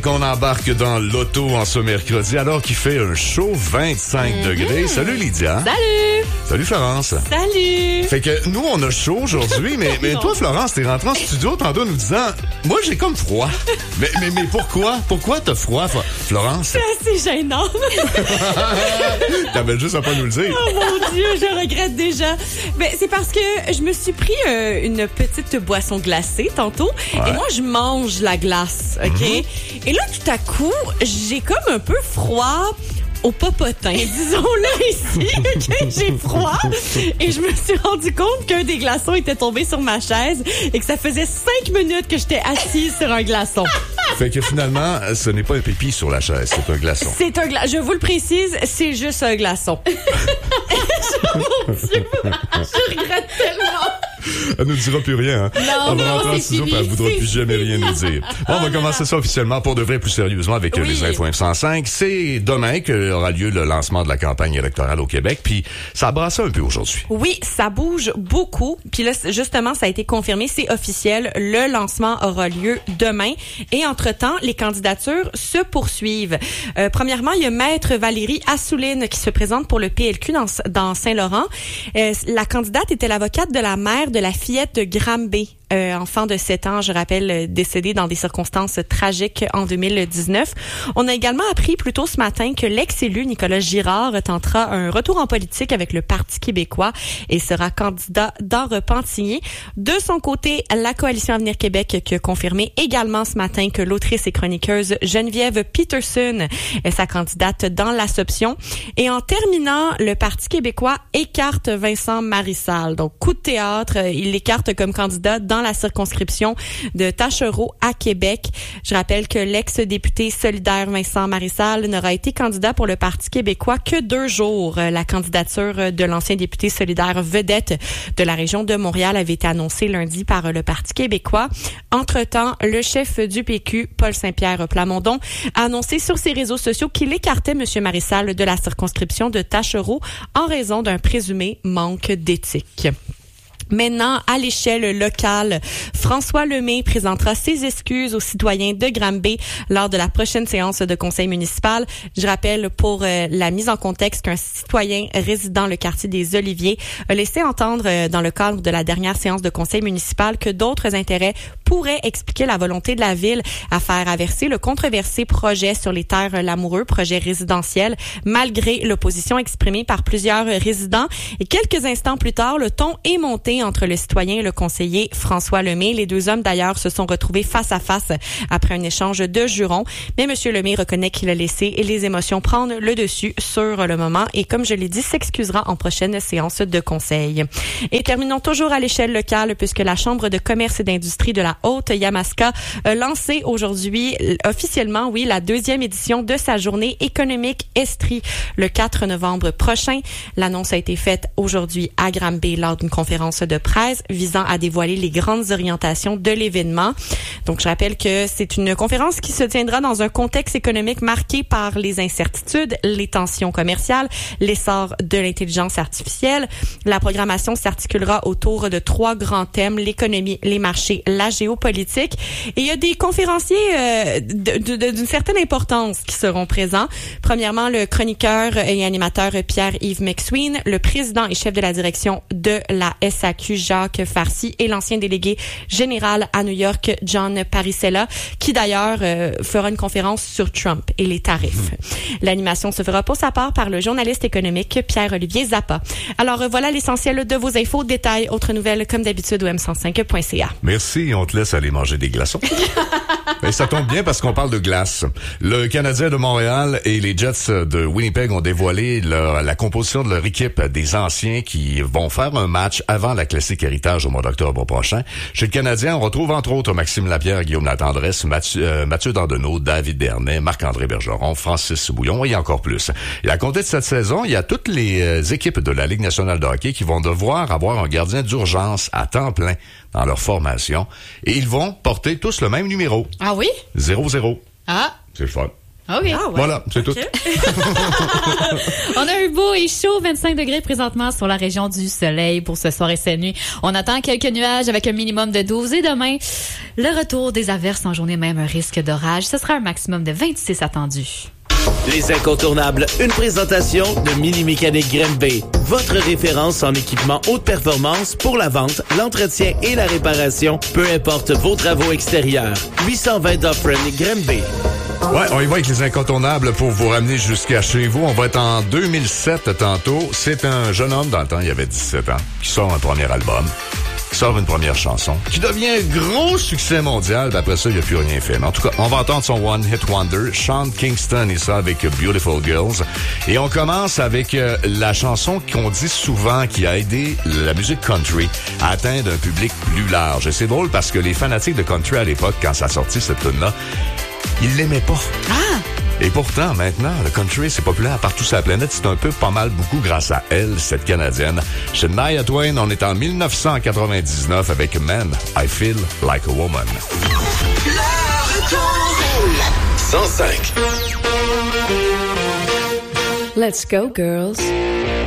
Qu'on embarque dans l'auto en ce mercredi alors qu'il fait un chaud 25 degrés. Salut Lydia. Salut. Salut Florence. Salut. Fait que nous, on a chaud aujourd'hui, mais toi, Florence, t'es rentrée en studio tantôt nous disant, moi, j'ai comme froid. mais pourquoi? Pourquoi t'as froid, Florence? C'est gênant. T'avais juste à pas nous le dire. Oh mon Dieu, je regrette déjà. Mais c'est parce que je me suis pris une petite boisson glacée tantôt. Ouais. Et moi, je mange la glace, OK? Et là, tout à coup, j'ai comme un peu froid au popotin, disons-le ici, OK? J'ai froid. Et je me suis rendu compte qu'un des glaçons était tombé sur ma chaise et que ça faisait 5 minutes que j'étais assise sur un glaçon. Fait que finalement, ce n'est pas un pipi sur la chaise, c'est un glaçon. C'est un glaçon. Je vous le précise, c'est juste un glaçon. Mon Dieu, je regrette tellement. Elle ne nous dira plus rien. Hein? Non, on va rentrer en studio et elle ne voudra plus jamais rien nous dire. Bon, on va commencer ça officiellement pour de vrai, plus sérieusement avec les infos M105. C'est demain qu'aura lieu le lancement de la campagne électorale au Québec. Puis ça a brassé un peu aujourd'hui. Oui, ça bouge beaucoup. Puis là, justement, ça a été confirmé. C'est officiel. Le lancement aura lieu demain. Et entre-temps, les candidatures se poursuivent. Premièrement, il y a Maître Valérie Assouline qui se présente pour le PLQ dans Saint-Laurent. La candidate était l'avocate de la mère de la fillette de Granby, enfant de 7 ans, je rappelle, décédé dans des circonstances tragiques en 2019. On a également appris plus tôt ce matin que l'ex-élu Nicolas Girard tentera un retour en politique avec le Parti québécois et sera candidat dans Repentigny. De son côté, la Coalition Avenir Québec qui a confirmé également ce matin que l'autrice et chroniqueuse Geneviève Peterson est sa candidate dans l'Assomption. Et en terminant, le Parti québécois écarte Vincent Marissal. Donc, coup de théâtre, il l'écarte comme candidat dans la circonscription de Taschereau à Québec. Je rappelle que l'ex-député solidaire Vincent Marissal n'aura été candidat pour le Parti québécois que 2 jours. La candidature de l'ancien député solidaire vedette de la région de Montréal avait été annoncée lundi par le Parti québécois. Entre-temps, le chef du PQ, Paul Saint-Pierre Plamondon, a annoncé sur ses réseaux sociaux qu'il écartait M. Marissal de la circonscription de Taschereau en raison d'un présumé manque d'éthique. Maintenant, à l'échelle locale, François Lemay présentera ses excuses aux citoyens de Granby lors de la prochaine séance de conseil municipal. Je rappelle pour la mise en contexte qu'un citoyen résidant le quartier des Oliviers a laissé entendre dans le cadre de la dernière séance de conseil municipal que d'autres intérêts pourraient expliquer la volonté de la ville à faire averser le controversé projet sur les terres Lamoureux, projet résidentiel, malgré l'opposition exprimée par plusieurs résidents. Et quelques instants plus tard, le ton est monté entre le citoyen et le conseiller François Lemay. Les 2 hommes, d'ailleurs, se sont retrouvés face à face après un échange de jurons. Mais M. Lemay reconnaît qu'il a laissé les émotions prendre le dessus sur le moment et, comme je l'ai dit, s'excusera en prochaine séance de conseil. Et terminons toujours à l'échelle locale puisque la Chambre de commerce et d'industrie de la Haute-Yamaska a lancé aujourd'hui officiellement, la 2e édition de sa journée économique Estrie le 4 novembre prochain. L'annonce a été faite aujourd'hui à Granby lors d'une conférence de presse visant à dévoiler les grandes orientations de l'événement. Donc, je rappelle que c'est une conférence qui se tiendra dans un contexte économique marqué par les incertitudes, les tensions commerciales, l'essor de l'intelligence artificielle. La programmation s'articulera autour de 3 grands thèmes, l'économie, les marchés, la géopolitique. Et il y a des conférenciers d'une certaine importance qui seront présents. Premièrement, le chroniqueur et animateur Pierre-Yves McSween, le président et chef de la direction de la SAQ, Jacques Farcy, et l'ancien délégué général à New York, John Parisella, qui d'ailleurs fera une conférence sur Trump et les tarifs. L'animation se fera pour sa part par le journaliste économique Pierre-Olivier Zappa. Alors voilà l'essentiel de vos infos. Détails, autres nouvelles comme d'habitude au m105.ca. Merci, on te laisse aller manger des glaçons. Et ça tombe bien parce qu'on parle de glace. Le Canadien de Montréal et les Jets de Winnipeg ont dévoilé la composition de leur équipe des anciens qui vont faire un match avant la classique héritage au mois d'octobre prochain. Chez le Canadien, on retrouve entre autres Maxime Lapierre, Guillaume Latendresse, Mathieu Dandonneau, David Dernay, Marc-André Bergeron, Francis Bouillon et encore plus. Et à compter de cette saison, il y a toutes les équipes de la Ligue nationale de hockey qui vont devoir avoir un gardien d'urgence à temps plein dans leur formation. Et ils vont porter tous le même numéro. Ah oui? 0-0. Ah. C'est le fun. OK. Ah ouais. Voilà, c'est tout. On a un beau et chaud 25 degrés présentement sur la région du Soleil pour ce soir et cette nuit. On attend quelques nuages avec un minimum de 12 et demain, le retour des averses en journée, même un risque d'orage. Ce sera un maximum de 26 attendu. Les incontournables, une présentation de Mini Mécanique Grimby. Votre référence en équipement haute performance pour la vente, l'entretien et la réparation, peu importe vos travaux extérieurs. 820 Dufferin Grimby. Ouais, on y va avec les incontournables pour vous ramener jusqu'à chez vous. On va être en 2007 tantôt. C'est un jeune homme, dans le temps, il avait 17 ans, qui sort un premier album, qui sort une première chanson, qui devient un gros succès mondial. Puis après ça, il n'a plus rien fait. Mais en tout cas, on va entendre son One Hit Wonder, Sean Kingston, et ça avec Beautiful Girls. Et on commence avec la chanson qu'on dit souvent qui a aidé la musique country à atteindre un public plus large. Et c'est drôle parce que les fanatiques de country à l'époque, quand ça a sorti cette tune-là, ils l'aimaient pas. Ah! Et pourtant, maintenant, le country, c'est populaire partout sur la planète. C'est un peu pas mal beaucoup grâce à elle, cette Canadienne. Chez Shania Twain, on est en 1999 avec Man, I Feel Like a Woman. 105. Let's go, girls.